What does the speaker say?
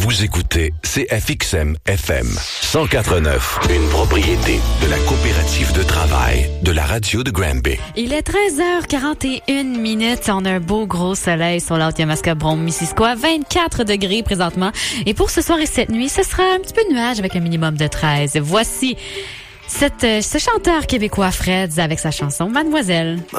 Vous écoutez CFXM FM 104.9, une propriété de la coopérative de travail de la radio de Granby. Il est 13h41. On a un beau gros soleil sur l'Outaouais-Missisquoi, 24 degrés présentement. Et pour ce soir et cette nuit, ce sera un petit peu de nuage avec un minimum de 13. Voici ce chanteur québécois Freds avec sa chanson Mademoiselle.